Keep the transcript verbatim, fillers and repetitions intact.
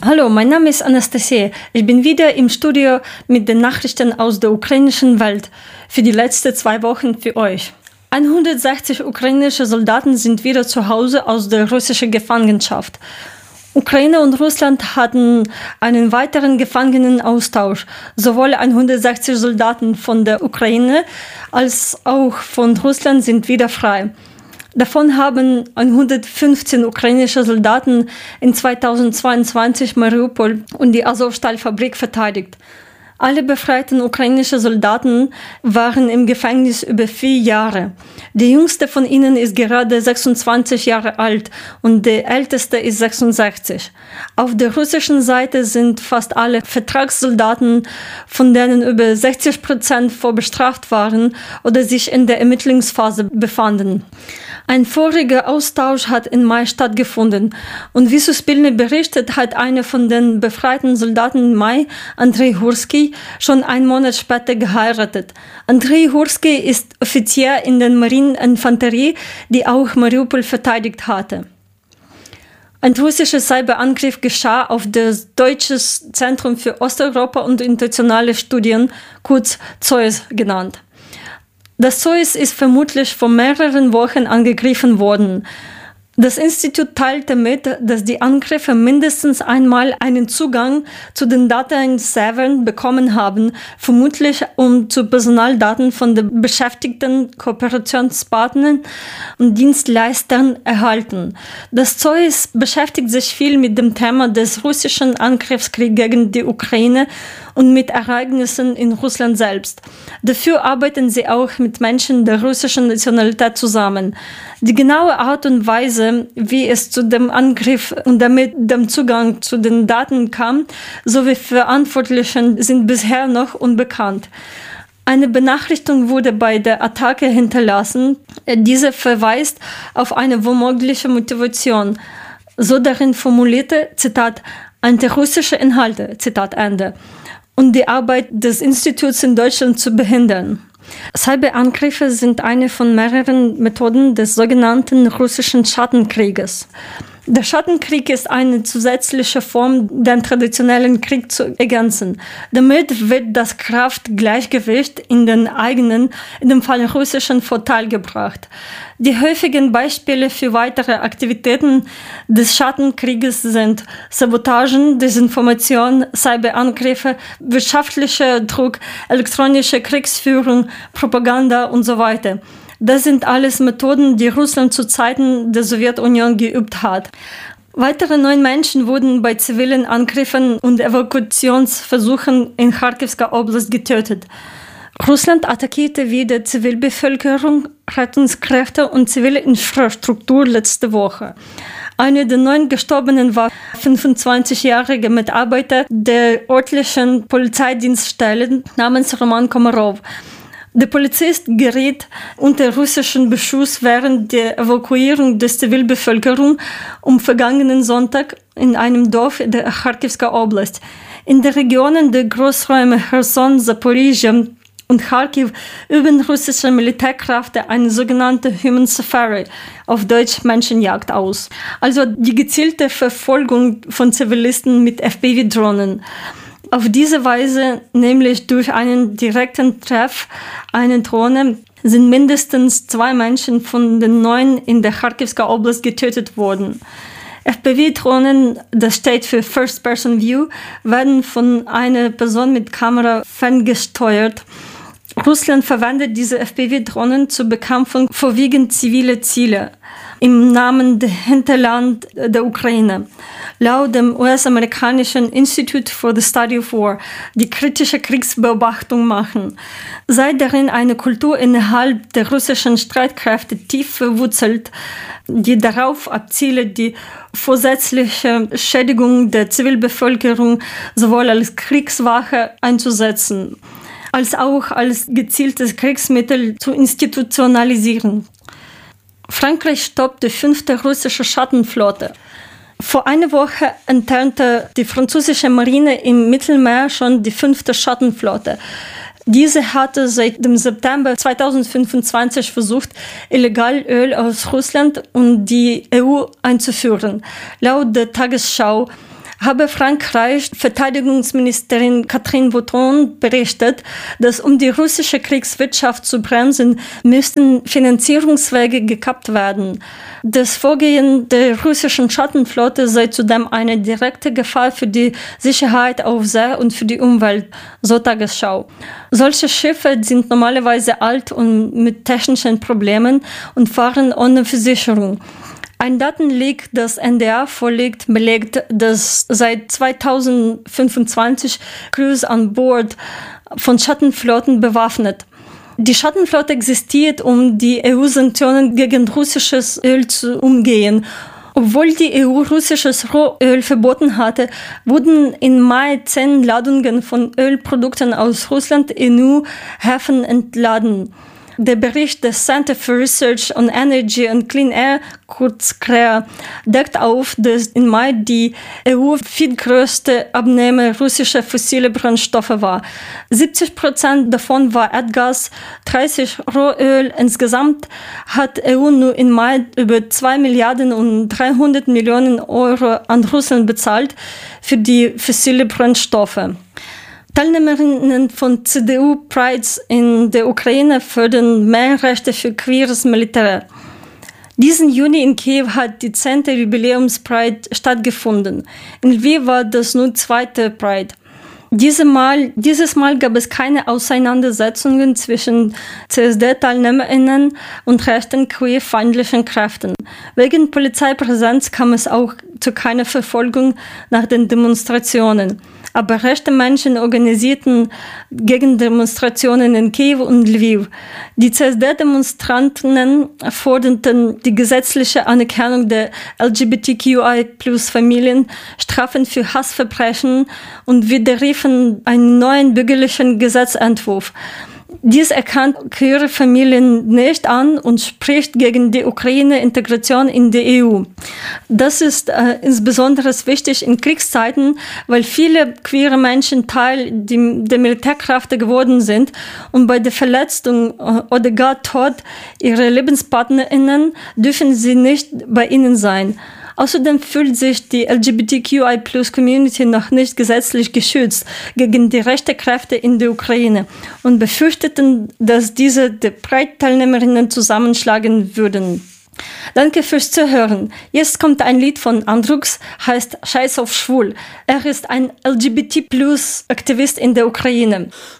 Hallo, mein Name ist Anastasia. Ich bin wieder im Studio mit den Nachrichten aus der ukrainischen Welt für die letzten zwei Wochen für euch. hundertsechzig ukrainische Soldaten sind wieder zu Hause aus der russischen Gefangenschaft. Ukraine und Russland hatten einen weiteren Gefangenenaustausch. Sowohl hundertsechzig Soldaten von der Ukraine als auch von Russland sind wieder frei. Davon haben hundertfünfzehn ukrainische Soldaten in zweitausendzweiundzwanzig Mariupol und die Azovstal-Fabrik verteidigt. Alle befreiten ukrainischen Soldaten waren im Gefängnis über vier Jahre. Der jüngste von ihnen ist gerade sechsundzwanzig Jahre alt und der älteste ist sechsundsechzig. Auf der russischen Seite sind fast alle Vertragssoldaten, von denen über sechzig Prozent vorbestraft waren oder sich in der Ermittlungsphase befanden. Ein voriger Austausch hat im Mai stattgefunden und wie Suspilne berichtet, hat einer von den befreiten Soldaten im Mai, Andrei Hurski, schon einen Monat später geheiratet. Andrei Hurski ist Offizier in der Marieninfanterie, die auch Mariupol verteidigt hatte. Ein russischer Cyberangriff geschah auf das Deutsche Zentrum für Osteuropa und internationale Studien, kurz Z O I S genannt. Das Z O I S ist vermutlich vor mehreren Wochen angegriffen worden. Das Institut teilte mit, dass die Angreifer mindestens einmal einen Zugang zu den Datenservern bekommen haben, vermutlich um zu Personaldaten von den beschäftigten Kooperationspartnern und Dienstleistern erhalten. Das Z O I S beschäftigt sich viel mit dem Thema des russischen Angriffskriegs gegen die Ukraine und mit Ereignissen in Russland selbst. Dafür arbeiten sie auch mit Menschen der russischen Nationalität zusammen. Die genaue Art und Weise, wie es zu dem Angriff und damit dem Zugang zu den Daten kam, sowie Verantwortlichen sind bisher noch unbekannt. Eine Benachrichtigung wurde bei der Attacke hinterlassen. Diese verweist auf eine womögliche Motivation. So darin formulierte, Zitat, antirussische Inhalte, Zitat Ende, und die Arbeit des Instituts in Deutschland zu behindern. Cyberangriffe sind eine von mehreren Methoden des sogenannten russischen Schattenkrieges. Der Schattenkrieg ist eine zusätzliche Form, den traditionellen Krieg zu ergänzen. Damit wird das Kraftgleichgewicht in den eigenen, in dem Fall russischen Vorteil gebracht. Die häufigen Beispiele für weitere Aktivitäten des Schattenkrieges sind Sabotagen, Desinformation, Cyberangriffe, wirtschaftlicher Druck, elektronische Kriegsführung, Propaganda und so weiter. Das sind alles Methoden, die Russland zu Zeiten der Sowjetunion geübt hat. Weitere neun Menschen wurden bei zivilen Angriffen und Evakuationsversuchen in Charkivska Oblast getötet. Russland attackierte wieder Zivilbevölkerung, Rettungskräfte und zivile Infrastruktur letzte Woche. Einer der neun Gestorbenen war fünfundzwanzigjährige Mitarbeiter der örtlichen Polizeidienststelle namens Roman Komarov. Der Polizist geriet unter russischen Beschuss während der Evakuierung der Zivilbevölkerung am vergangenen Sonntag in einem Dorf der Charkivska Oblast. In den Regionen der Großräume Cherson, Zaporizhzhia und Kharkiv üben russische Militärkräfte eine sogenannte Human Safari, auf Deutsch Menschenjagd, aus. Also die gezielte Verfolgung von Zivilisten mit F P V-Drohnen. Auf diese Weise, nämlich durch einen direkten Treff einer Drohne, sind mindestens zwei Menschen von den neun in der Charkivska Oblast getötet worden. F P V-Drohnen, das steht für First Person View, werden von einer Person mit Kamera ferngesteuert. Russland verwendet diese F P V-Drohnen zur Bekämpfung vorwiegend ziviler Ziele im Namen der Hinterland der Ukraine. Laut dem U S-amerikanischen Institute for the Study of War, die kritische Kriegsbeobachtung machen, sei darin eine Kultur innerhalb der russischen Streitkräfte tief verwurzelt, die darauf abziele, die vorsätzliche Schädigung der Zivilbevölkerung sowohl als Kriegswaffe einzusetzen, als auch als gezieltes Kriegsmittel zu institutionalisieren. Frankreich stoppt die fünfte russische Schattenflotte. Vor einer Woche enttarnte die französische Marine im Mittelmeer schon die fünfte Schattenflotte. Diese hatte seit dem September zweitausendfünfundzwanzig versucht, illegal Öl aus Russland und die E U einzuführen. Laut der Tagesschau habe Frankreichs Verteidigungsministerin Catherine Vautrin berichtet, dass um die russische Kriegswirtschaft zu bremsen, müssten Finanzierungswege gekappt werden. Das Vorgehen der russischen Schattenflotte sei zudem eine direkte Gefahr für die Sicherheit auf See und für die Umwelt, so Tagesschau. Solche Schiffe sind normalerweise alt und mit technischen Problemen und fahren ohne Versicherung. Ein Datenleak, das N D R vorliegt, belegt, dass seit zweitausendfünfundzwanzig Crews an Bord von Schattenflotten bewaffnet. Die Schattenflotte existiert, um die E U-Sanktionen gegen russisches Öl zu umgehen. Obwohl die E U russisches Rohöl verboten hatte, wurden im Mai zehn Ladungen von Ölprodukten aus Russland in E U-Häfen entladen. Der Bericht des Center for Research on Energy and Clean Air, kurz C R E A, deckt auf, dass im Mai die E U viertgrößte Abnehmer russischer fossile Brennstoffe war. siebzig Prozent davon war Erdgas, dreißig Rohöl. Insgesamt hat E U nur im Mai über zwei Milliarden und dreihundert Millionen Euro an Russland bezahlt für die fossile Brennstoffe. Teilnehmerinnen von C D U-Prides in der Ukraine fördern mehr Rechte für queeres Militär. Diesen Juni in Kiew hat die zehnte Jubiläums-Pride stattgefunden. In Lviv war das nur zweite Pride. Diese Mal, dieses Mal gab es keine Auseinandersetzungen zwischen C S D-TeilnehmerInnen und rechten queerfeindlichen Kräften. Wegen Polizeipräsenz kam es auch zu keiner Verfolgung nach den Demonstrationen. Aber rechte Menschen organisierten Gegendemonstrationen in Kiew und Lviv. Die C S D-Demonstranten forderten die gesetzliche Anerkennung der L G B T Q I Plus Familien, Strafen für Hassverbrechen und widerriefen einen neuen bürgerlichen Gesetzentwurf. Dies erkennt queere Familien nicht an und spricht gegen die Ukraine-Integration in die E U. Das ist äh, insbesondere wichtig in Kriegszeiten, weil viele queere Menschen Teil die, der Militärkräfte geworden sind und bei der Verletzung äh, oder gar Tod ihrer LebenspartnerInnen dürfen sie nicht bei ihnen sein. Außerdem fühlt sich die L G B T Q I Plus Community noch nicht gesetzlich geschützt gegen die rechten Kräfte in der Ukraine und befürchteten, dass diese die Pride-Teilnehmerinnen zusammenschlagen würden. Danke fürs Zuhören. Jetzt kommt ein Lied von Andrux, heißt Scheiß auf Schwul. Er ist ein L G B T Plus Aktivist in der Ukraine.